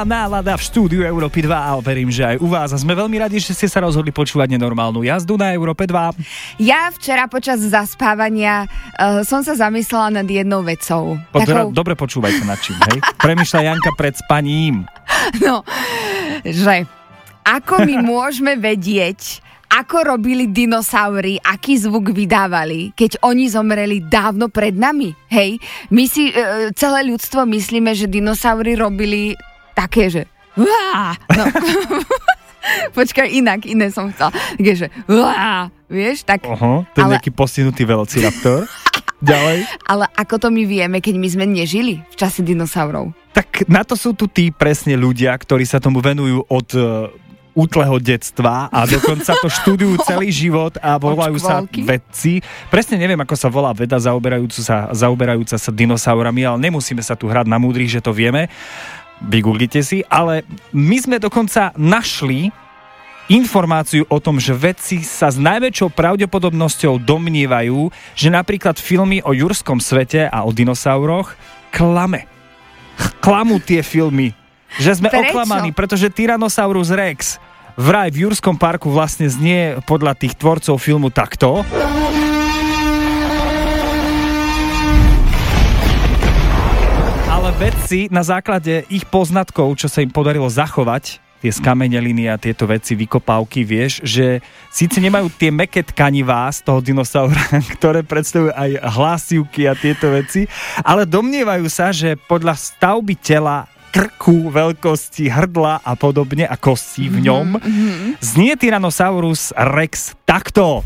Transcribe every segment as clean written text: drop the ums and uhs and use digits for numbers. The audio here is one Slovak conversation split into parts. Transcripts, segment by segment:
Nálada v štúdiu Európy 2 a verím, že aj u vás. A sme veľmi radi, že ste sa rozhodli počúvať nenormálnu jazdu na Európe 2. Ja včera počas zaspávania som sa zamyslela nad jednou vecou. Dobre počúvajte nad čím, hej? Premýšľa Janka pred spaním. No, že ako my môžeme vedieť, ako robili dinosaury, aký zvuk vydávali, keď oni zomreli dávno pred nami, hej? My si, celé ľudstvo myslíme, že dinosaury robili také, že no. Počkaj, iné som chcela. Také, že vieš, tak... Ten nejaký postihnutý velociraptor. Ďalej. Ale ako to my vieme, keď my sme nežili v čase dinosaurov? Tak na to sú tu tí presne ľudia, ktorí sa tomu venujú od útleho detstva a dokonca to študujú celý život a volajú sa vedci. Presne neviem, ako sa volá veda zaoberajúca sa dinosaurami, ale nemusíme sa tu hrať na múdrych, že to vieme. Vygooglite si, ale my sme dokonca našli informáciu o tom, že vedci sa s najväčšou pravdepodobnosťou domnievajú, že napríklad filmy o jurskom svete a o dinosauroch klamú tie filmy. Že sme oklamaní, pretože Tyrannosaurus Rex vraj v Jurskom parku vlastne znie podľa tých tvorcov filmu takto. Ale vedci na základe ich poznatkov, čo sa im podarilo zachovať, tie skameneliny a tieto veci, vykopávky, vieš, že síce nemajú tie mäkké tkanivá z toho dinosaura, ktoré predstavujú aj hlásivky a tieto veci, ale domnievajú sa, že podľa stavby tela, krku, veľkosti, hrdla a podobne a kostí v ňom znie Tyrannosaurus Rex takto.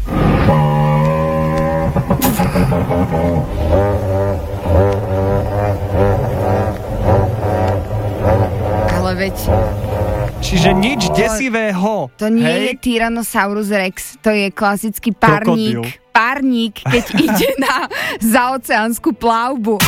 Ale veď... Čiže nič desivého. To nie je Tyrannosaurus Rex, to je klasický párnik, keď ide na zaoceánsku plavbu.